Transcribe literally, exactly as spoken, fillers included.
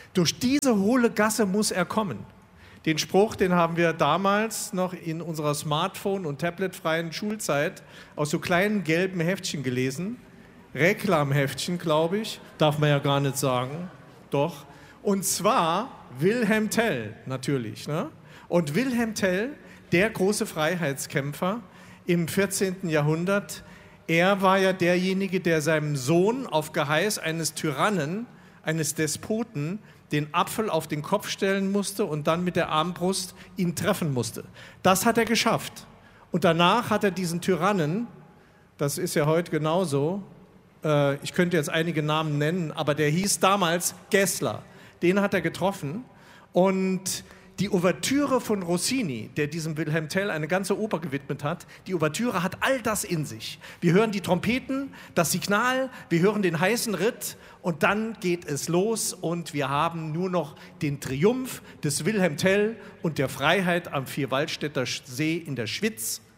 Durch diese hohle Gasse muss er kommen. Den Spruch, den haben wir damals noch in unserer Smartphone- und tabletfreien Schulzeit aus so kleinen gelben Heftchen gelesen. Reklamheftchen, glaube ich, darf man ja gar nicht sagen. Doch. Und zwar Wilhelm Tell, natürlich. Ne? Und Wilhelm Tell, der große Freiheitskämpfer im vierzehnten Jahrhundert, er war ja derjenige, der seinem Sohn auf Geheiß eines Tyrannen, eines Despoten, den Apfel auf den Kopf stellen musste und dann mit der Armbrust ihn treffen musste. Das hat er geschafft. Und danach hat er diesen Tyrannen, das ist ja heute genauso, äh, ich könnte jetzt einige Namen nennen, aber der hieß damals Gessler. Den hat er getroffen. Und die Ouvertüre von Rossini, der diesem Wilhelm Tell eine ganze Oper gewidmet hat, die Ouvertüre hat all das in sich. Wir hören die Trompeten, das Signal, wir hören den heißen Ritt und dann geht es los und wir haben nur noch den Triumph des Wilhelm Tell und der Freiheit am Vierwaldstätter See in der Schwitz.